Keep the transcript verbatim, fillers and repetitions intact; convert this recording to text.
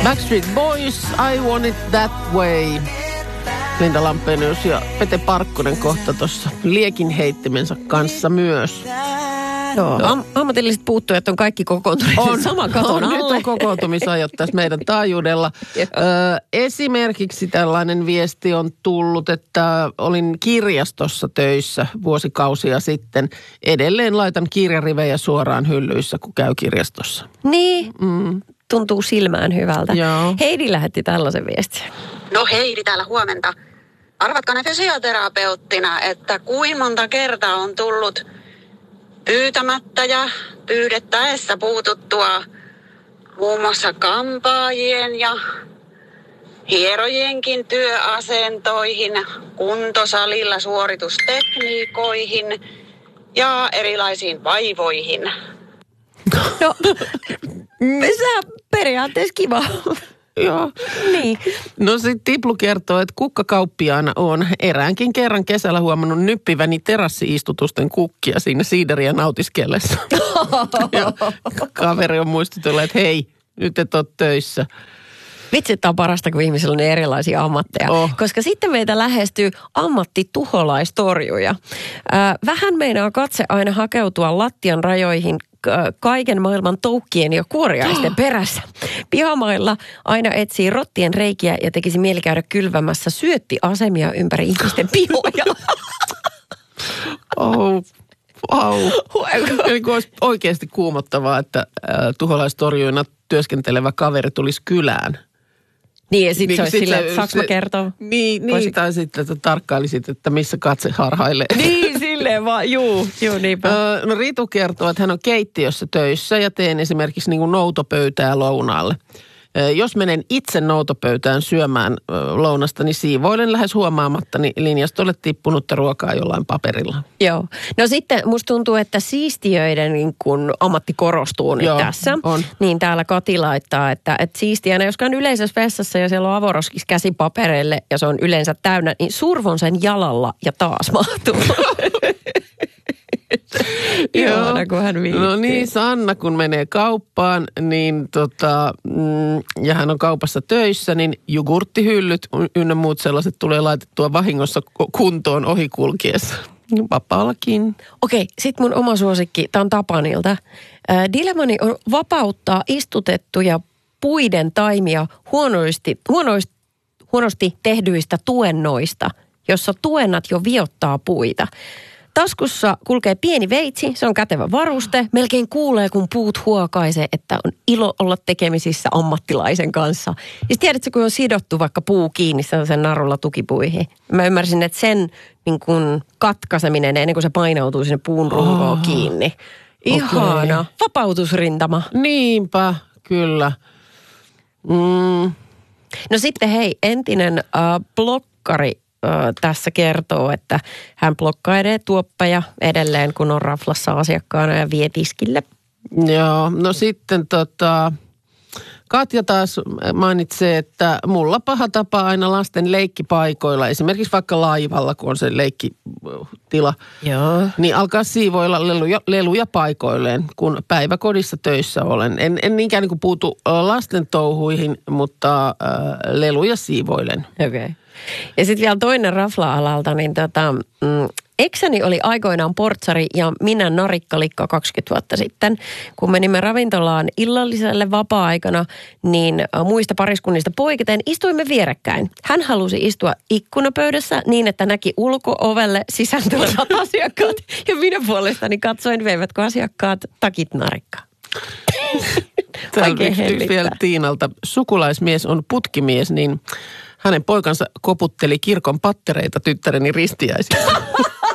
Backstreet Boys, I Want It That Way. Linda Lampenius ja Pete Parkkonen kohta tuossa liekin heittimensä kanssa myös. Joo, no. am- ammatilliset puuttujat on kaikki kokoontuneet on, saman katon on, alle. Nyt on kokoontumisajot tässä meidän taajuudella. Ö, esimerkiksi tällainen viesti on tullut, että olin kirjastossa töissä vuosikausia sitten. Edelleen laitan kirjarivejä suoraan hyllyissä, kun käy kirjastossa. Niin, mm. tuntuu silmään hyvältä. Joo. Heidi lähetti tällaisen viestin. No Heidi täällä huomenta. Arvatko fysioterapeuttina, että kuinka monta kertaa on tullut pyytämättä ja pyydettäessä puututtua muun muassa kampaajien ja hierojienkin työasentoihin, kuntosalilla suoritustekniikoihin ja erilaisiin vaivoihin. No, se periaatteessa kiva. Joo. Niin. No sitten Tiplu kertoo, että kukkakauppiaana on eräänkin kerran kesällä huomannut nyppiväni terassiistutusten kukkia siinä siideriä nautiskellessa. Kaveri on muistutellut, että hei, nyt et ole töissä. Vitsi, tämä on parasta, kun ihmisillä on erilaisia ammatteja. Oh. Koska sitten meitä lähestyy ammattituholaistorjuja. Äh, vähän meinaa katse aina hakeutua lattian rajoihin kaiken maailman toukkien ja kuoriaisten perässä. Pihamailla aina etsii rottien reikiä ja tekisi mieli käydä kylvämässä syöttiasemia ympäri ihmisten pihoja. Oh, wow. Eli olisi oikeasti kuumottavaa, että äh, tuholaistorjuina työskentelevä kaveri tulisi kylään. Niin, ja sitten niin, se olisi sit silleen, että saanko mä kertoa? Niin, niin Voisi... tai sitten että tarkkailisit, että missä katse harhailee. Niin, silleen vaan, juu, juu niinpä. Öö, no Ritu kertoo, että hän on keittiössä töissä ja teen esimerkiksi niin kuin noutopöytää lounaalle. Öö, jos menen itse noutopöytään syömään öö, lounasta, niin siivoilen lähes huomaamattani linjastolle tippunutta ruokaa jollain paperilla. Joo. No sitten musta tuntuu, että siistijöiden niin kun ammatti korostuu nyt Joo, tässä. On. Niin täällä Kati laittaa, että, että siistijänä, jos on yleisessä vessassa ja siellä on avoroskis käsi papereille ja se on yleensä täynnä, niin survon sen jalalla ja taas mahtuu. Ihana, kun hän viittii. No niin, Sanna kun menee kauppaan, niin tota, mm, ja hän on kaupassa töissä, niin jogurttihyllyt ynnä muut sellaiset tulee laitettua vahingossa kuntoon ohikulkiessa. Vapaallakin. Okei, sitten mun oma suosikki, tämä on Tapanilta. Äh, Dilemani on vapauttaa istutettuja puiden taimia huonosti, huonosti, huonosti tehdyistä tuennoista, jossa tuennat jo viottaa puita. Taskussa kulkee pieni veitsi, se on kätevä varuste. Melkein kuulee, kun puut huokaisee, että on ilo olla tekemisissä ammattilaisen kanssa. Ja tiedätkö, kun on sidottu vaikka puu kiinni sen narulla tukipuihin. Mä ymmärsin, että sen niin kun katkaiseminen ennen kuin se painautuu sinne puun runkoon oh, kiinni. Ihana. Okay. Vapautusrintama. Niinpä, kyllä. Mm. No sitten hei, entinen äh, blokkari tässä kertoo, että hän blokkailee tuoppeja edelleen, kun on raflassa asiakkaana ja vie tiskille. Joo, no sitten tota, Katja taas mainitsee, että mulla paha tapa aina lasten leikkipaikoilla, esimerkiksi vaikka laivalla, kun on se leikkitila, Joo. niin alkaa siivoilla leluja, leluja paikoilleen, kun päiväkodissa töissä olen. En, en niinkään niin kuin puutu lasten touhuihin, mutta äh, leluja siivoilen. Okei. Okay. Ja sitten vielä toinen rafla-alalta, niin tota, mm, eksäni oli aikoinaan portsari ja minä narikkalikka kaksikymmentä vuotta sitten. Kun menimme ravintolaan illalliselle vapaa-aikana, niin muista pariskunnista poiketen istuimme vierekkäin. Hän halusi istua ikkunapöydässä niin, että näki ulko-ovelle sisään tulevat asiakkaat. Ja minä puolestani katsoin, veivätkö asiakkaat takit narikkaan. Täällä yksi vielä Tiinalta. Sukulaismies on putkimies, niin hänen poikansa koputteli kirkon pattereita tyttäreni ristiäisissä.